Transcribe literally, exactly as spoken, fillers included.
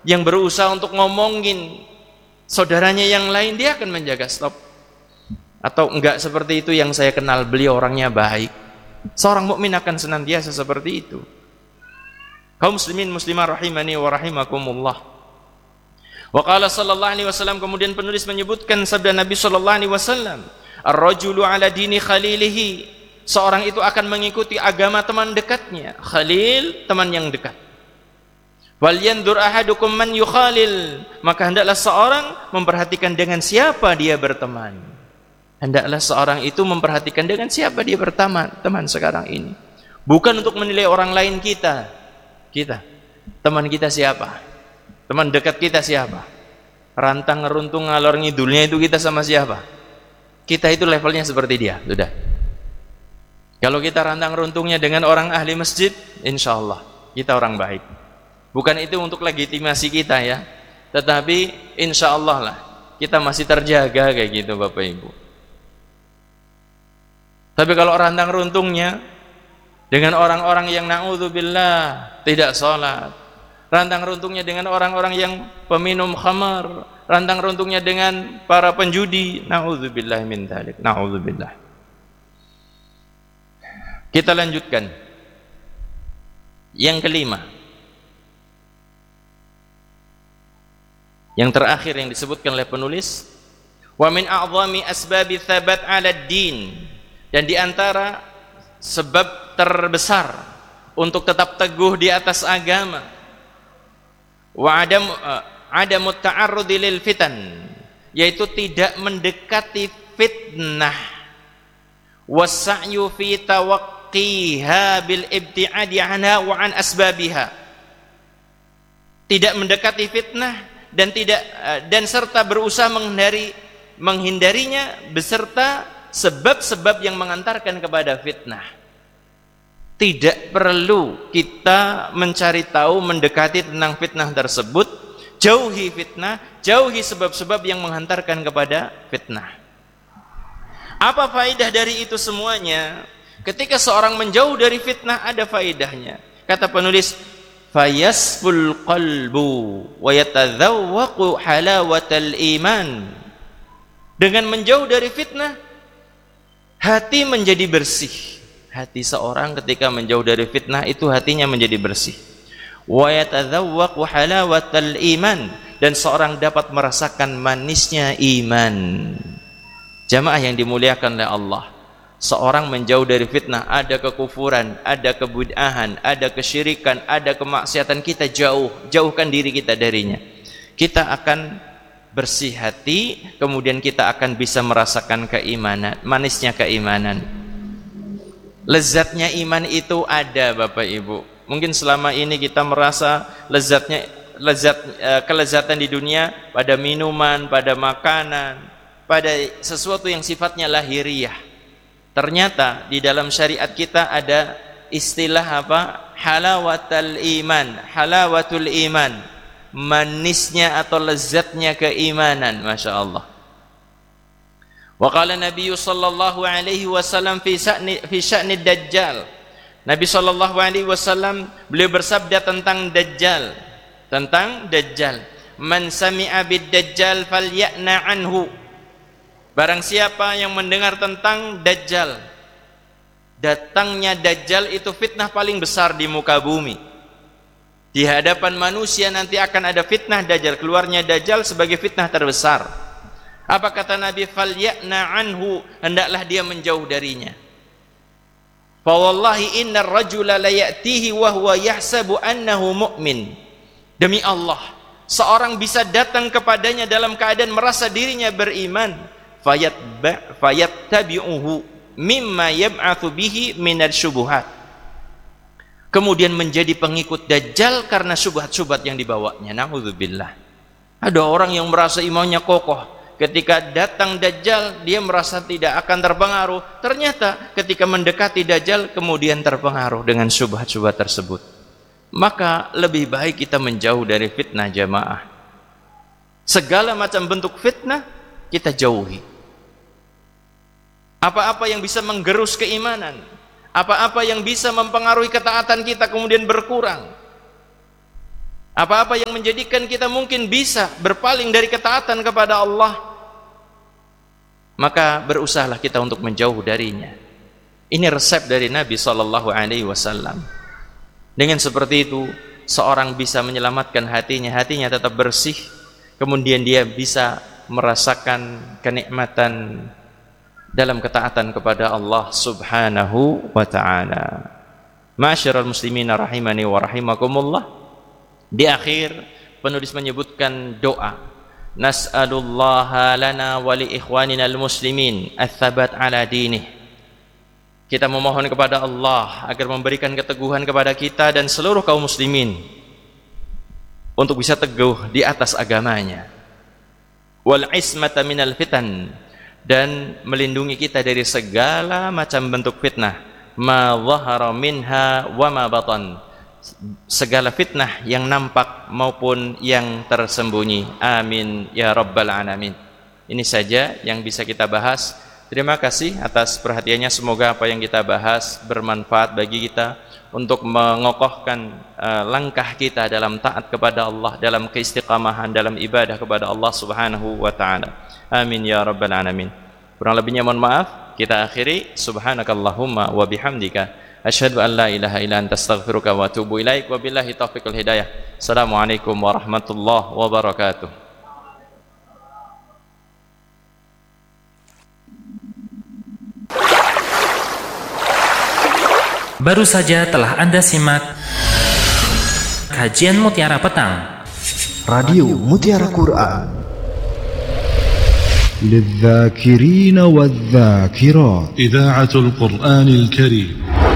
yang berusaha untuk ngomongin saudaranya yang lain, dia akan menjaga stop. Atau enggak seperti itu yang saya kenal, beliau orangnya baik. Seorang mukmin akan senantiasa seperti itu. Kaum muslimin muslimah rahimani wa rahimakumullah. Wa qala sallallahu alaihi wasallam, kemudian penulis menyebutkan sabda Nabi sallallahu alaihi wasallam, ar-rajulu ala dini khalilihi, seorang itu akan mengikuti agama teman dekatnya. Khalil, teman yang dekat. Wal yandur ahadukum man yukhalil, maka hendaklah seorang memperhatikan dengan siapa dia berteman. Hendaklah seorang itu memperhatikan dengan siapa dia berteman teman sekarang ini. Bukan untuk menilai orang lain kita. Kita, teman kita siapa? Teman dekat kita siapa? Rantang ngeruntung ngalor ngidulnya itu kita sama siapa? Kita itu levelnya seperti dia, sudah. Kalau kita rantang runtungnya dengan orang ahli masjid, insya Allah kita orang baik. Bukan itu untuk legitimasi kita ya, tetapi insya Allah lah kita masih terjaga kayak gitu Bapak Ibu. Tapi kalau rantang runtungnya dengan orang-orang yang na'udzubillah tidak sholat, rantang runtungnya dengan orang-orang yang peminum khamar, rantang runtungnya dengan para penjudi, na'udzubillah min dzalik, na'udzubillah. Kita lanjutkan. Yang kelima, yang terakhir yang disebutkan oleh penulis, wa min a'zami asbabi tsabat 'ala ad-din, dan di antara sebab terbesar untuk tetap teguh di atas agama, wa adam adamut ta'arrudi lil fitan, yaitu tidak mendekati fitnah, wasa'yu fi tawaqqiha bil ibti'adi anha wa an asbabiha, tidak mendekati fitnah dan tidak dan serta berusaha menghindari menghindarinya beserta sebab-sebab yang mengantarkan kepada fitnah. Tidak perlu kita mencari tahu, mendekati tentang fitnah tersebut. Jauhi fitnah, jauhi sebab-sebab yang menghantarkan kepada fitnah. Apa faedah dari itu semuanya? Ketika seorang menjauh dari fitnah, ada faedahnya. Kata penulis, fayasful qalbu wa yatadzawwaqu halawatal iman. Dengan menjauh dari fitnah, hati menjadi bersih. Hati seorang ketika menjauh dari fitnah itu hatinya menjadi bersih. Wa yatadzawwaqu halawatal iman, dan seorang dapat merasakan manisnya iman. Jamaah yang dimuliakan oleh Allah, seorang menjauh dari fitnah, ada kekufuran, ada kebid'ahan, ada kesyirikan, ada kemaksiatan, kita jauh, jauhkan diri kita darinya. Kita akan bersih hati, kemudian kita akan bisa merasakan keimanan, manisnya keimanan. Lezatnya iman itu ada Bapak Ibu. Mungkin selama ini kita merasa lezatnya lezat kelezatan di dunia pada minuman, pada makanan, pada sesuatu yang sifatnya lahiriah. Ternyata di dalam syariat kita ada istilah apa? Halawatul iman, halawatul iman, manisnya atau lezatnya keimanan, Masya Allah. Wa qala Nabi sallallahu alaihi wasallam fi sya'ni fi sya'ni dajjal. Nabi sallallahu alaihi wasallam beliau bersabda tentang dajjal, tentang dajjal, man sami'a bid dajjal falya'na anhu. Barang siapa yang mendengar tentang dajjal, datangnya dajjal itu fitnah paling besar di muka bumi. Di hadapan manusia nanti akan ada fitnah dajjal, keluarnya dajjal sebagai fitnah terbesar. Apa kata Nabi? Falya'na anhu, hendaklah dia menjauh darinya. Fa wallahi innar rajula la ya'tihi wa huwa yahsabu annahu mu'min. Demi Allah, seorang bisa datang kepadanya dalam keadaan merasa dirinya beriman. Fayatba fayattabi'uhu mimma yab'atsu bihi minal syubuhat. Kemudian menjadi pengikut dajjal karena syubhat-syubhat yang dibawanya. Na'udzubillah. Ada orang yang merasa imannya kokoh, ketika datang dajjal dia merasa tidak akan terpengaruh. Ternyata ketika mendekati dajjal kemudian terpengaruh dengan syubhat-syubhat tersebut. Maka lebih baik kita menjauh dari fitnah jamaah. Segala macam bentuk fitnah kita jauhi. Apa-apa yang bisa menggerus keimanan, apa-apa yang bisa mempengaruhi ketaatan kita kemudian berkurang, Apa-apa yang menjadikan kita mungkin bisa berpaling dari ketaatan kepada Allah, maka berusahalah kita untuk menjauh darinya. Ini resep dari Nabi shallallahu alaihi wasallam. Dengan seperti itu, seorang bisa menyelamatkan hatinya, hatinya tetap bersih, kemudian dia bisa merasakan kenikmatan dalam ketaatan kepada Allah subhanahu wa ta'ala. Ma'asyiral muslimin rahimani wa rahimakumullah. Di akhir penulis menyebutkan doa, nas'alullaha lana wa li ikhwanina al-muslimin ats-tsabat ala dinih. Kita memohon kepada Allah agar memberikan keteguhan kepada kita dan seluruh kaum muslimin untuk bisa teguh di atas agamanya. Wal ismata minal fitan, dan melindungi kita dari segala macam bentuk fitnah, ma dhahara minha wa ma batan, segala fitnah yang nampak maupun yang tersembunyi. Amin ya rabbal alamin. Ini saja yang bisa kita bahas. Terima kasih atas perhatiannya. Semoga apa yang kita bahas bermanfaat bagi kita untuk mengokohkan uh, langkah kita dalam taat kepada Allah, dalam keistiqamahan dalam ibadah kepada Allah subhanahu wa ta'ala. Amin ya rabbal alamin. Kurang lebihnya mohon maaf. Kita akhiri. Subhanakallahumma wa bihamdika asyhadu an la ilaha illa anta astaghfiruka wa atubu ilaik. Wabillahi taufiq wal hidayah. Assalamualaikum warahmatullahi wabarakatuh. Baru saja telah Anda simak kajian Mutiara Petang, Radio Mutiara Quran, للذاكرين والذاكرات، إذاعة القرآن الكريم.